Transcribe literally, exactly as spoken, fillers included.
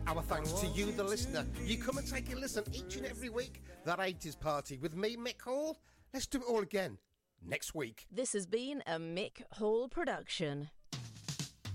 Our thanks to you, the listener. You come and take a listen each and every week. That eighties Party with me, Mick Hall. Let's do it all again next week. This has been a Mick Hall production.